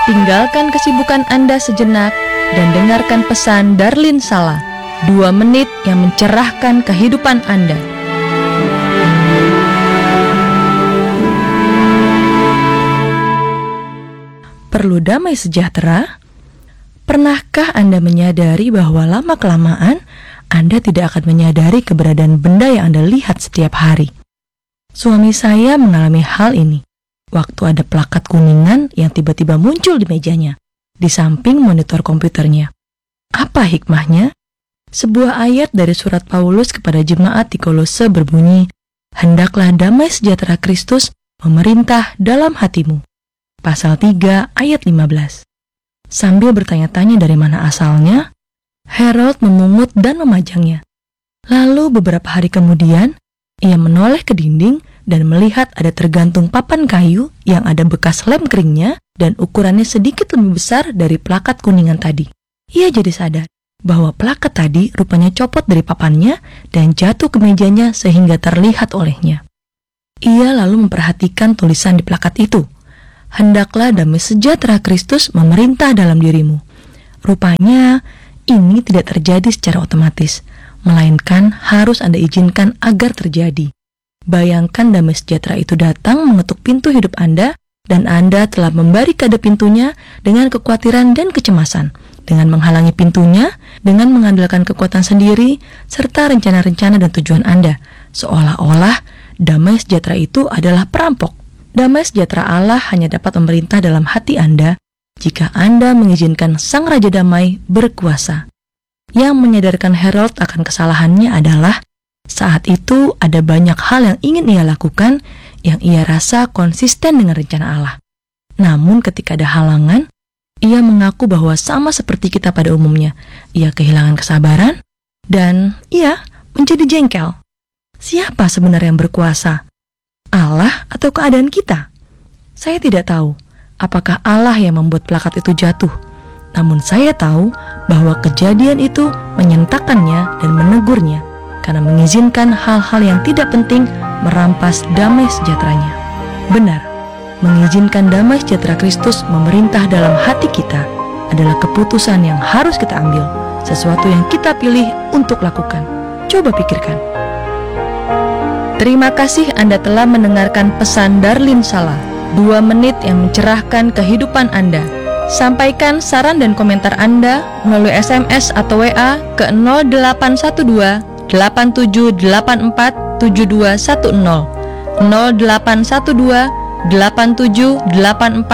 Tinggalkan kesibukan Anda sejenak dan dengarkan pesan Darlin Sala, 2 menit yang mencerahkan kehidupan Anda. Perlu damai sejahtera? Pernahkah Anda menyadari bahwa lama-kelamaan Anda tidak akan menyadari keberadaan benda yang Anda lihat setiap hari? Suami saya mengalami hal ini waktu ada plakat kuningan yang tiba-tiba muncul di mejanya, di samping monitor komputernya. Apa hikmahnya? Sebuah ayat dari surat Paulus kepada jemaat di Kolose berbunyi, "Hendaklah damai sejahtera Kristus memerintah dalam hatimu." Pasal 3 ayat 15. Sambil bertanya-tanya dari mana asalnya, Harold memungut dan memajangnya. Lalu beberapa hari kemudian, ia menoleh ke dinding dan melihat ada tergantung papan kayu yang ada bekas lem keringnya dan ukurannya sedikit lebih besar dari plakat kuningan tadi. Ia jadi sadar bahwa plakat tadi rupanya copot dari papannya dan jatuh ke mejanya sehingga terlihat olehnya. Ia lalu memperhatikan tulisan di plakat itu, "Hendaklah damai sejahtera Kristus memerintah dalam dirimu." Rupanya ini tidak terjadi secara otomatis, melainkan harus Anda izinkan agar terjadi. Bayangkan damai sejahtera itu datang mengetuk pintu hidup Anda, dan Anda telah membarikade pintunya dengan kekhawatiran dan kecemasan, dengan menghalangi pintunya, dengan mengandalkan kekuatan sendiri, serta rencana-rencana dan tujuan Anda, seolah-olah damai sejahtera itu adalah perampok. Damai sejahtera Allah hanya dapat memerintah dalam hati Anda jika Anda mengizinkan Sang Raja Damai berkuasa. Yang menyadarkan Harold akan kesalahannya adalah saat itu ada banyak hal yang ingin ia lakukan yang ia rasa konsisten dengan rencana Allah. Namun ketika ada halangan, ia mengaku bahwa sama seperti kita pada umumnya, ia kehilangan kesabaran dan ia menjadi jengkel. Siapa sebenarnya yang berkuasa? Allah atau keadaan kita? Saya tidak tahu apakah Allah yang membuat plakat itu jatuh. Namun saya tahu bahwa kejadian itu menyentakkannya dan menegurnya karena mengizinkan hal-hal yang tidak penting merampas damai sejahteranya. Benar, mengizinkan damai sejahtera Kristus memerintah dalam hati kita adalah keputusan yang harus kita ambil, sesuatu yang kita pilih untuk lakukan. Coba pikirkan. Terima kasih Anda telah mendengarkan pesan Darlin Sala, 2 menit yang mencerahkan kehidupan Anda. Sampaikan saran dan komentar Anda melalui SMS atau WA ke 0812 8784 7210 0812 8784